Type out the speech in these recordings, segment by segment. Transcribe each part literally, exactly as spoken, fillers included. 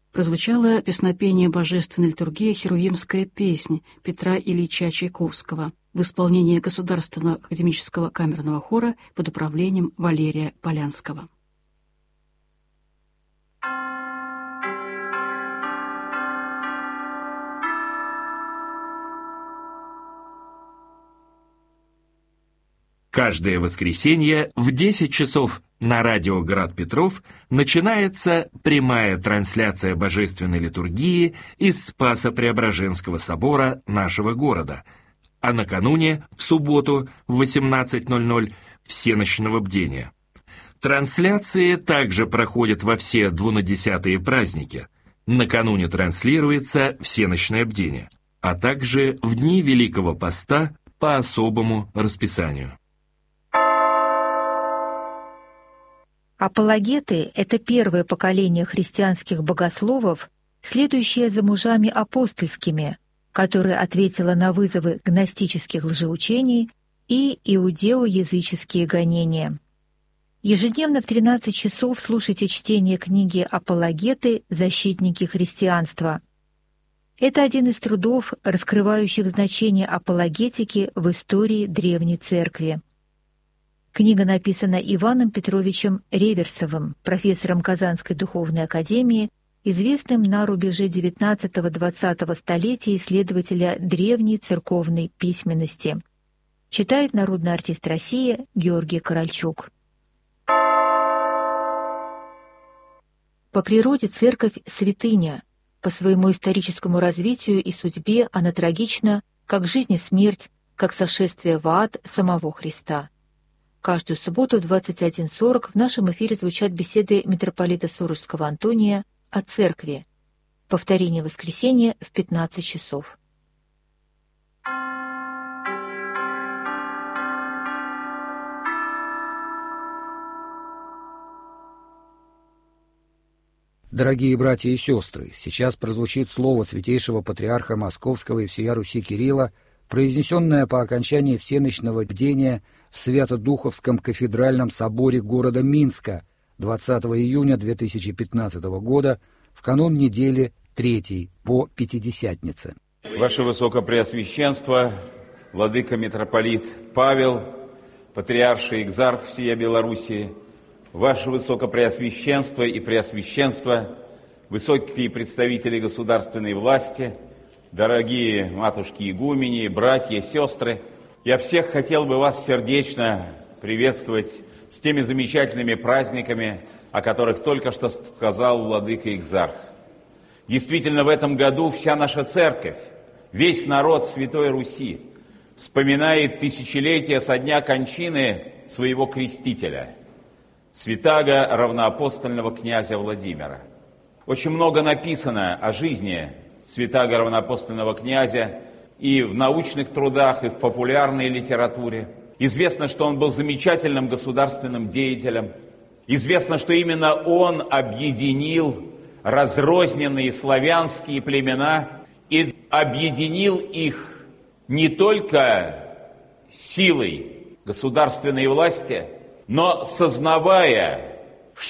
прозвучало песнопение божественной литургии «Херувимская песнь» Петра Ильича Чайковского в исполнении Государственного академического камерного хора под управлением Валерия Полянского. Каждое воскресенье в десять часов на радио «Град Петров» начинается прямая трансляция божественной литургии из Спасо-Преображенского собора нашего города, а накануне, в субботу, в восемнадцать ноль ноль, всенощного бдения. Трансляции также проходят во все двунадесятые праздники. Накануне транслируется всенощное бдение, а также в дни Великого Поста по особому расписанию. Апологеты – это первое поколение христианских богословов, следующее за мужами апостольскими, которое ответило на вызовы гностических лжеучений и иудео-языческие гонения. Ежедневно в тринадцать часов слушайте чтение книги «Апологеты. Защитники христианства». Это один из трудов, раскрывающих значение апологетики в истории Древней Церкви. Книга написана Иваном Петровичем Реверсовым, профессором Казанской духовной академии, известным на рубеже девятнадцатого-двадцатого столетия исследователя древней церковной письменности. Читает народный артист России Георгий Корольчук. По природе церковь – святыня. По своему историческому развитию и судьбе она трагична, как жизнь и смерть, как сошествие в ад самого Христа. Каждую субботу в двадцать один сорок в нашем эфире звучат беседы митрополита Сурожского Антония о церкви. Повторение воскресенья в пятнадцать часов. Дорогие братья и сестры, сейчас прозвучит слово святейшего патриарха Московского и всея Руси Кирилла, произнесенное по окончании всенощного бдения в Свято-Духовском кафедральном соборе города Минска двадцатого июня две тысячи пятнадцатого года в канун недели третьей по Пятидесятнице. Ваше Высокопреосвященство, владыка митрополит Павел, патриарший экзарх всея Белоруссии, Ваше Высокопреосвященство и Преосвященство, высокие представители государственной власти, дорогие матушки-игумени, братья, сестры, я всех хотел бы вас сердечно приветствовать с теми замечательными праздниками, о которых только что сказал владыка экзарх. Действительно, в этом году вся наша церковь, весь народ Святой Руси вспоминает тысячелетия со дня кончины своего крестителя, святаго равноапостольного князя Владимира. Очень много написано о жизни святаго равноапостольного князя и в научных трудах, и в популярной литературе. Известно, что он был замечательным государственным деятелем. Известно, что именно он объединил разрозненные славянские племена и объединил их не только силой государственной власти, но сознавая,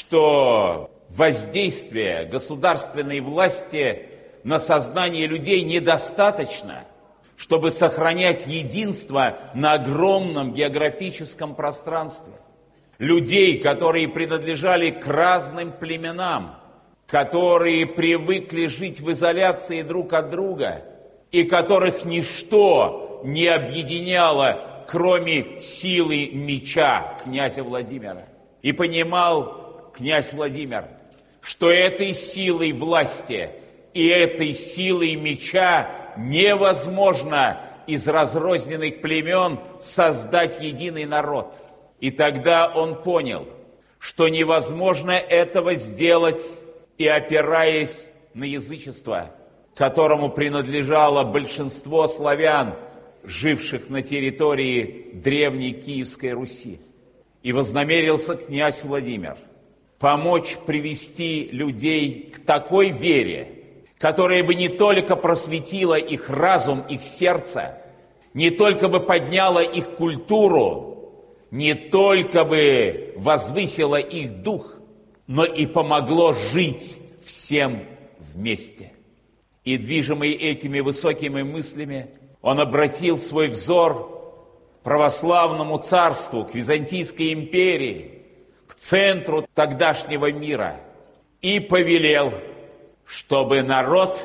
что воздействие государственной власти на сознание людей недостаточно, чтобы сохранять единство на огромном географическом пространстве. Людей, которые принадлежали к разным племенам, которые привыкли жить в изоляции друг от друга, и которых ничто не объединяло, кроме силы меча князя Владимира. И понимал князь Владимир, что этой силой власти и этой силой меча невозможно из разрозненных племен создать единый народ. И тогда он понял, что невозможно этого сделать, и опираясь на язычество, которому принадлежало большинство славян, живших на территории древней Киевской Руси. И вознамерился князь Владимир помочь привести людей к такой вере, которая бы не только просветила их разум, их сердце, не только бы подняла их культуру, не только бы возвысила их дух, но и помогло жить всем вместе. И, движимый этими высокими мыслями, он обратил свой взор к православному царству, к Византийской империи, к центру тогдашнего мира и повелел, чтобы народ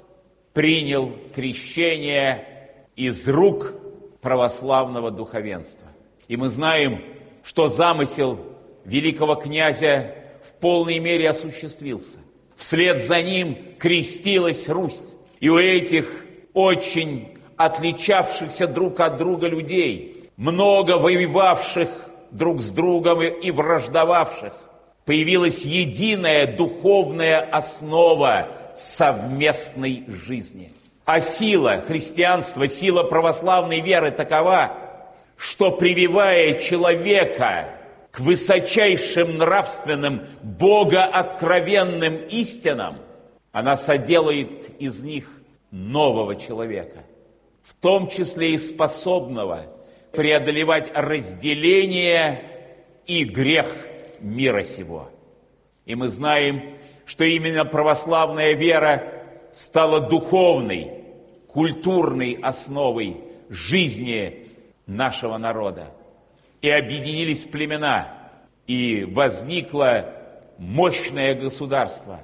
принял крещение из рук православного духовенства. И мы знаем, что замысел великого князя в полной мере осуществился. Вслед за ним крестилась Русь. И у этих очень отличавшихся друг от друга людей, много воевавших друг с другом и враждовавших, появилась единая духовная основа совместной жизни. А сила христианства, сила православной веры такова, что, прививая человека к высочайшим нравственным, богооткровенным истинам, она соделает из них нового человека, в том числе и способного преодолевать разделение и грех мира сего. И мы знаем, что именно православная вера стала духовной, культурной основой жизни нашего народа. И объединились племена, и возникло мощное государство,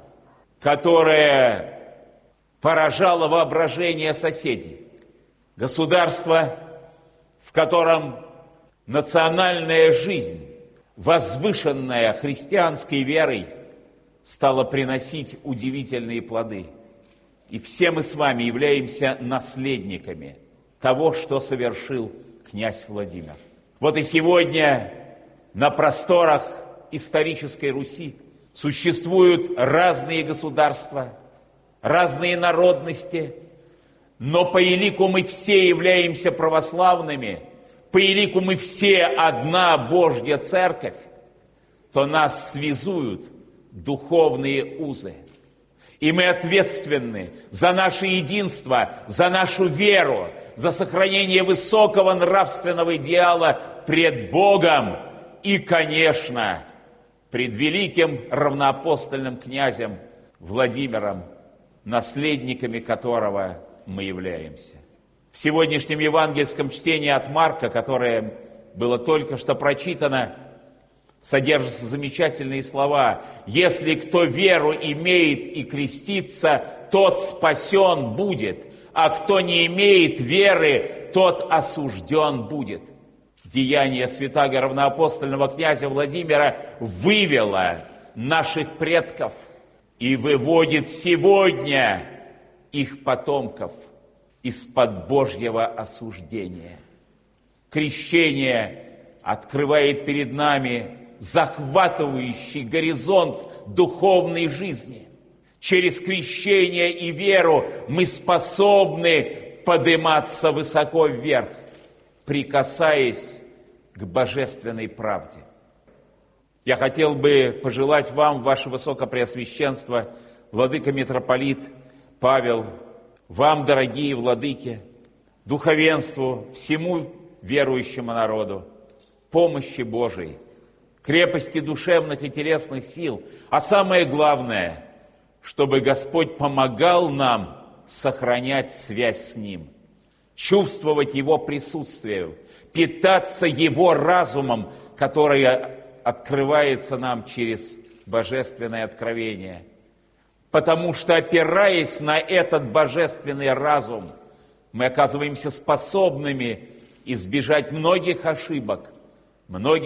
которое поражало воображение соседей. Государство, в котором национальная жизнь, возвышенная христианской верой, стала приносить удивительные плоды. И все мы с вами являемся наследниками того, что совершил князь Владимир. Вот и сегодня на просторах исторической Руси существуют разные государства, разные народности, но по елику мы все являемся православными, по елику мы все одна Божья Церковь, то нас связуют духовные узы. И мы ответственны за наше единство, за нашу веру, за сохранение высокого нравственного идеала пред Богом и, конечно, пред великим равноапостольным князем Владимиром, наследниками которого мы являемся. В сегодняшнем евангельском чтении от Марка, которое было только что прочитано, содержатся замечательные слова. «Если кто веру имеет и крестится, тот спасен будет, а кто не имеет веры, тот осужден будет». Деяние святаго равноапостольного князя Владимира вывело наших предков и выводит сегодня их потомков из-под Божьего осуждения. Крещение открывает перед нами захватывающий горизонт духовной жизни. Через крещение и веру мы способны подниматься высоко вверх, прикасаясь к божественной правде. Я хотел бы пожелать вам, ваше Высокопреосвященство, владыка-митрополит Павел, вам, дорогие владыки, духовенству, всему верующему народу, помощи Божией, крепости душевных и телесных сил, а самое главное, чтобы Господь помогал нам сохранять связь с Ним, чувствовать Его присутствие, питаться Его разумом, который открывается нам через божественное откровение. Потому что, опираясь на этот божественный разум, мы оказываемся способными избежать многих ошибок, многих